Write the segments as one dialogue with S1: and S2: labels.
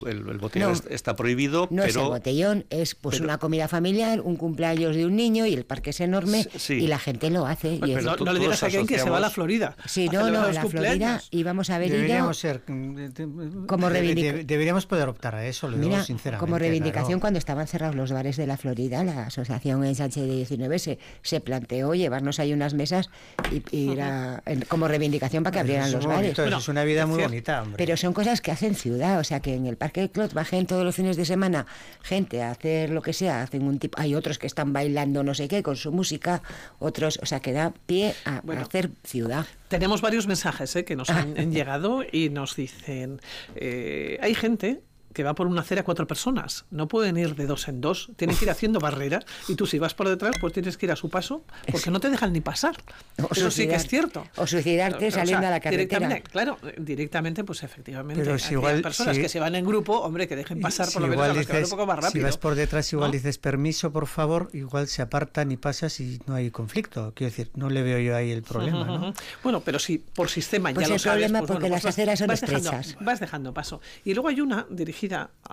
S1: El botellón está prohibido,
S2: no
S1: pero...
S2: es el botellón, es una comida familiar, un cumpleaños de un niño y el parque es enorme y la gente lo hace.
S3: Pues, pero no le digas a alguien que se va a la Florida.
S2: Sí, a la Florida íbamos a ver
S4: Deberíamos poder optar a eso, lo digo sinceramente.
S2: Como reivindicación, cuando estaban cerrados los bares de la Florida, la asociación Ensanche de 19 se planteó llevarnos ahí unas mesas y como reivindicación para que abrieran los bares.
S4: Es una vida muy bonita, hombre.
S2: Pero son cosas que hacen ciudad, o sea que en el Parque del Clot bajen todos los fines de semana gente a hacer lo que sea, hay otros que están bailando no sé qué con su música, otros, o sea que da pie a hacer ciudad.
S3: Tenemos varios mensajes que nos han llegado y nos dicen, hay gente que va por una acera 4 personas, no pueden ir de 2 en 2, tienen que ir haciendo barrera y tú si vas por detrás pues tienes que ir a su paso porque no te dejan ni pasar. Eso sí que es cierto.
S2: O suicidarte saliendo a la carretera.
S3: Directamente pues efectivamente.
S4: Pero si igual,
S3: personas que se van en grupo, hombre, que dejen pasar por lo menos a los que van un poco más rápido.
S4: Si vas por detrás igual dices permiso, por favor, igual se apartan y pasas y no hay conflicto. Quiero decir, no le veo yo ahí el problema, ¿no?
S3: Bueno, pero si por sistema
S2: pues
S3: ya lo sabes.
S2: El problema
S3: pues
S2: porque las aceras son estrechas.
S3: Vas dejando paso. Y luego hay una dirigida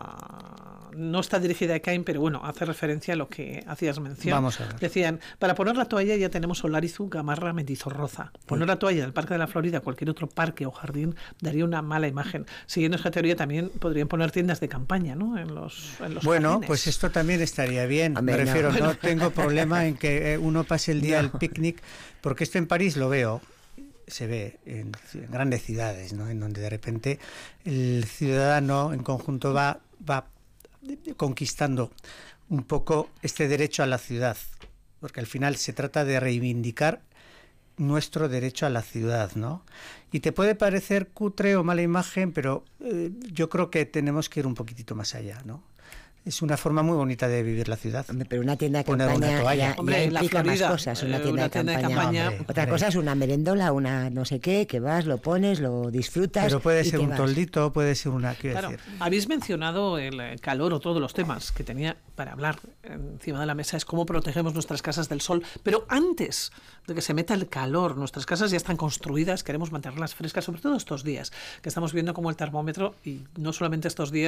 S3: no está dirigida a Caín, pero bueno, hace referencia a lo que hacías mención.
S4: Vamos a ver.
S3: Decían, para poner la toalla ya tenemos Olarizu, Gamarra, Mendizorroza. Poner la toalla en el Parque de la Florida, cualquier otro parque o jardín, daría una mala imagen. Siguiendo esa teoría también podrían poner tiendas de campaña, ¿no? En los
S4: bueno,
S3: jardines.
S4: Pues esto también estaría bien. Me refiero, no tengo problema en que uno pase el día al picnic, porque esto en París lo veo. Se ve en grandes ciudades, ¿no? En donde de repente el ciudadano en conjunto va conquistando un poco este derecho a la ciudad, porque al final se trata de reivindicar nuestro derecho a la ciudad, ¿no? Y te puede parecer cutre o mala imagen, pero yo creo que tenemos que ir un poquitito más allá, ¿no? Es una forma muy bonita de vivir la ciudad.
S2: Hombre, pero una tienda de campaña ya implica más cosas. Una tienda de campaña. Otra cosa es una merendola, una no sé qué, que vas, lo pones, lo disfrutas.
S4: Pero puede ser un toldito, puede ser una...
S3: Claro, habéis mencionado el calor o todos los temas que tenía para hablar encima de la mesa, es cómo protegemos nuestras casas del sol. Pero antes de que se meta el calor, nuestras casas ya están construidas, queremos mantenerlas frescas, sobre todo estos días, que estamos viendo como el termómetro, y no solamente estos días,